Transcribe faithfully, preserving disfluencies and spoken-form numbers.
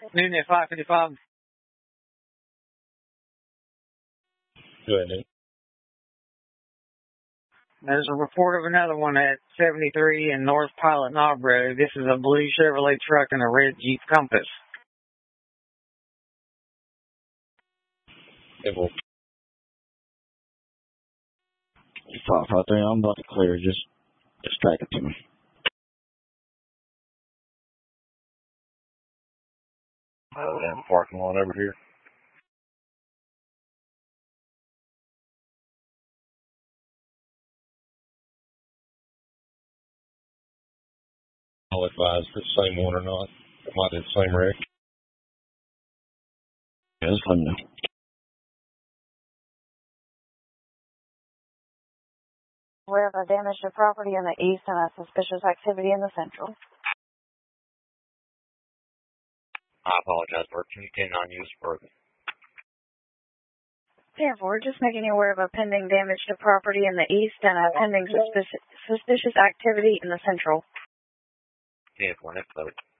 Noon at five fifty-five. Go ahead, Nick. There's a report of another one at seventy-three and North Pilot Knob Road. This is a blue Chevrolet truck and a red Jeep Compass. Simple. five five three, I'm about to clear. Just, just track it to me. Oh, down the parking lot over here. I'll advise if it's the same one or not. It might be the same wreck. Yeah, just let me know. Aware of a damage to property in the east and a suspicious activity in the central. I apologize, Bert. Can you ten nine use further? ten four, just making you aware of a pending damage to property in the east and a pending suspicious, suspicious activity in the central. ten four, next load.